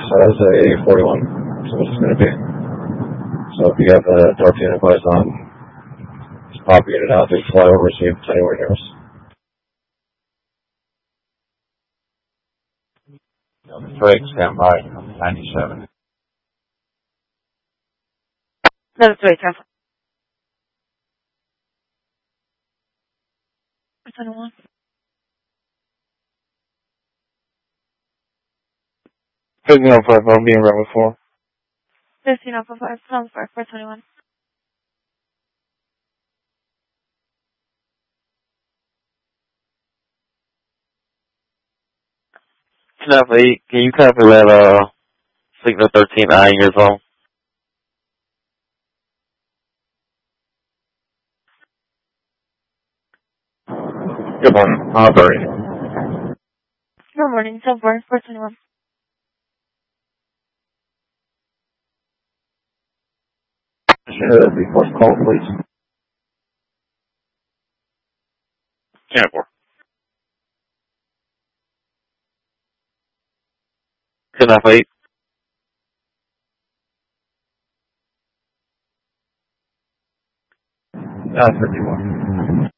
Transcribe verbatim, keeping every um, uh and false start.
So that's a eight forty-one. So what's it going to be? So if you have the Delta unit buys on, just pop unit out to fly over, see if it's anywhere near us. Drake, stand by, ninety-seven. That's right, Traffic. twenty-one. fifteen oh five, I'll be in runway four. fifteen oh five, sounds for four twenty-one. Snap eight, can you copy that, uh, Signal thirteen I in your zone? Good morning, operating. Good morning, so far, four twenty-one. Uh, before call, please. ten four. Snap eight. Uh, fifty-one.